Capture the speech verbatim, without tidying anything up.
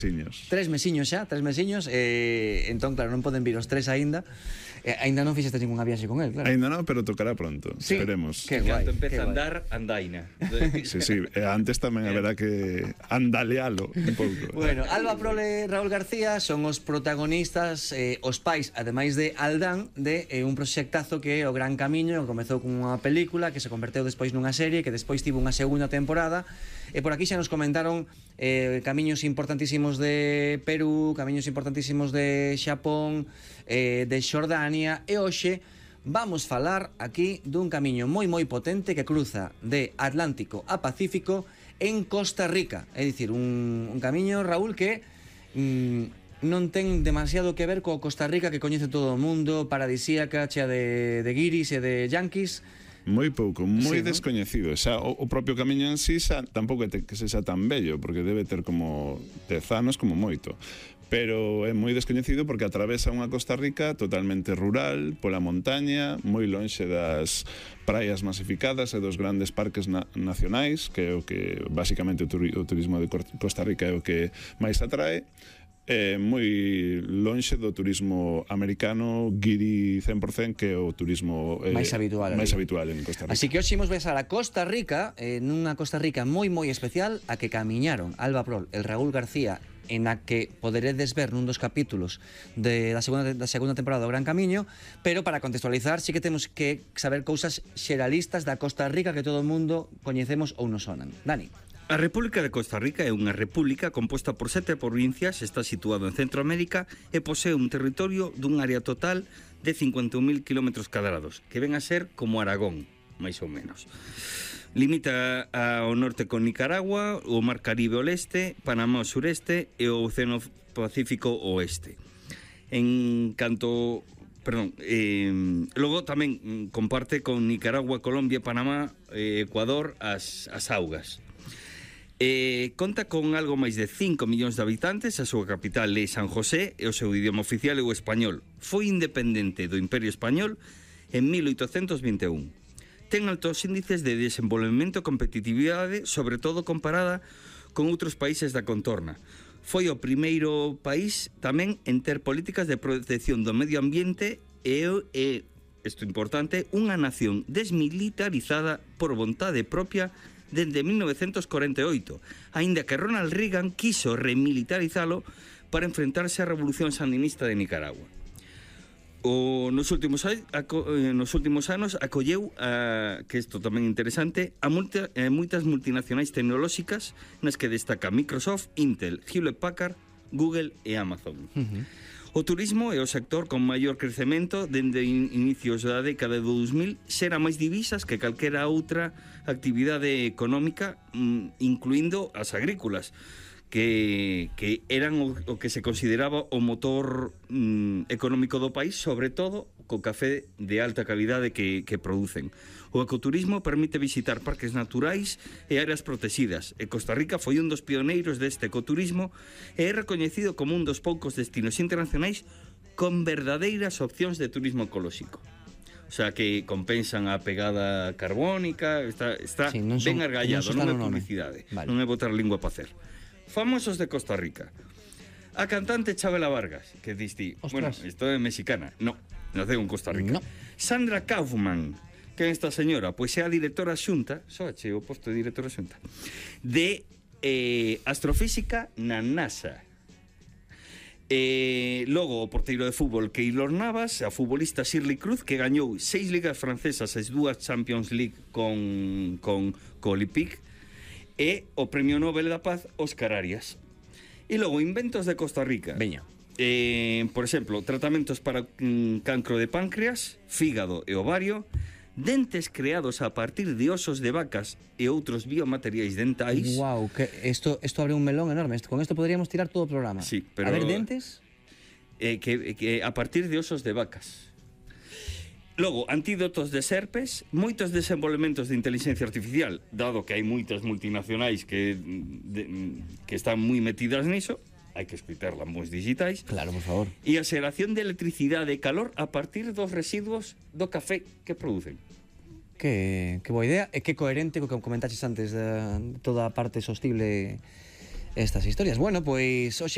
Siños. Tres mesiños xa, tres mesiños, eh, entón, claro, non poden vir os tres aínda. Eh, aínda non fixeste ninguna viaxe con él, claro. Aínda non, pero tocará pronto, sí, esperemos. Que guai, Cando empeza que a guai. andar, andaina. Sí, sí, e antes tamén haberá que andalealo un pouco. Bueno, Alba Prole e Raúl García son os protagonistas, eh, os pais, ademais de Aldán, de eh, un proxectazo que é O Gran Camiño, que comezou con unha película, que se converteu despois nunha serie, que despois tivo unha segunda temporada, e por aquí xa nos comentaron eh, camiños importantísimos de Perú, camiños importantísimos de Xapón, eh, de Xordania, e hoxe vamos falar aquí dun camiño moi moi potente que cruza de Atlántico a Pacífico en Costa Rica. É dicir, un, un camiño, Raúl, que mm, non ten demasiado que ver co Costa Rica que coñece todo o mundo, paradisíaca, chea de, de guiris e de yanquis. Moi pouco, moi Sí, ¿no? descoñecido. Xa, o, o propio camiño en sí xa, tampouco é te, que sexa tan bello, porque debe ter como dez anos como moito. Pero é moi descoñecido porque atravesa unha Costa Rica totalmente rural, pola montaña, moi lonxe das praias masificadas e dos grandes parques na nacionais, que é o que basicamente o, turi o turismo de Costa Rica é o que máis atrae. É moi lonxe do turismo americano guiri cen por cen, que é o turismo eh, máis habitual, máis ali. habitual en Costa Rica. Así que hoxe imos besar a Costa Rica, eh, nunha Costa Rica moi moi especial, a que camiñaron Alba Prol, el Raúl García, en a que poderedes ver nun dos capítulos de da segunda, da segunda temporada do Gran Camiño, pero para contextualizar sí que temos que saber cousas xeralistas da Costa Rica que todo o mundo coñecemos ou nos sonan. Dani. A República de Costa Rica é unha república composta por sete provincias, está situado en Centroamérica e posee un territorio dun área total de cincuenta mil kilómetros cadrados, que ven a ser como Aragón, máis ou menos. Limita ao norte con Nicaragua, o Mar Caribe ao leste, Panamá ao sureste e o Océano Pacífico ao oeste. En canto... Perdón, eh, logo tamén comparte con Nicaragua, Colombia, Panamá, eh, Ecuador as, as augas. Eh, conta con algo máis de cinco millóns de habitantes, a súa capital é San José e o seu idioma oficial é o español. Foi independente do Imperio Español en mil oitocentos vinte e un. Ten altos índices de desenvolvemento e competitividade, sobre todo comparada con outros países da contorna. Foi o primeiro país tamén en ter políticas de protección do medio ambiente e, e isto é importante, unha nación desmilitarizada por vontade propia dende mil novecentos corenta e oito, aínda que Ronald Reagan quiso remilitarizalo para enfrentarse á revolución sandinista de Nicaragua. O, nos, últimos, a, nos últimos anos acolleu, a, que isto tamén é interesante, a, multi, a moitas multinacionais tecnolóxicas nas que destaca Microsoft, Intel, Hewlett Packard, Google e Amazon. Uh-huh. O turismo é o sector con maior crecemento dende inicios da década de dos mil, xera máis divisas que calquera outra actividade económica, incluindo as agrícolas, que, que eran o, o que se consideraba o motor mm, económico do país, sobre todo co café de alta calidade que, que producen. O ecoturismo permite visitar parques naturais e áreas protegidas, e Costa Rica foi un dos pioneiros deste ecoturismo e é recoñecido como un dos poucos destinos internacionais con verdadeiras opcións de turismo ecolóxico. O sea, que compensan a pegada carbónica, está, está sí, non son, ben argallado, non, non é publicidade, vale. Non é botar lingua para hacer. Famosos de Costa Rica. A cantante Chabela Vargas, que diste, bueno, isto é mexicana. No, naceu en Costa Rica. No. Sandra Kaufman, que é esta señora, pois é a directora xunta, só che o posto de directora xunta, de eh, astrofísica na NASA. Eh, logo o porteiro de fútbol Keylor Navas, a futbolista Shirley Cruz, que gañou seis ligas francesas e dúas Champions League con, con, con Olympique, e o Premio Nobel da Paz Óscar Arias. E logo inventos de Costa Rica. Veña. Eh, por exemplo, tratamentos para mm, cancro de páncreas, fígado e ovario, dentes creados a partir de osos de vacas e outros biomateriais dentais. Guau, que esto, esto abre un melón enorme. Con esto podríamos tirar todo o programa. Sí, pero... A ver, dentes? Eh, que, que a partir de osos de vacas. Logo, antídotos de serpes, moitos desenvolvementos de inteligencia artificial, dado que hai moitas multinacionais que, de, que están moi metidas niso, hai que escoitar lambos digitais. Claro, por favor. E a xeración de electricidade e calor a partir dos residuos do café que producen. Que, que boa idea, e que coherente co que comentaches antes de toda a parte sostible estas historias. Bueno, pois hoxe